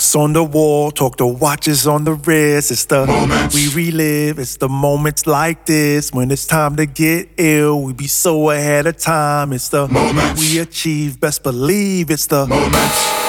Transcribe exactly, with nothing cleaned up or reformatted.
Clocks on the wall, talk to watches on the wrist. It's the moments we relive. It's the moments like this when it's time to get ill. We be so ahead of time. It's the moments we achieve. Best believe it's the moments.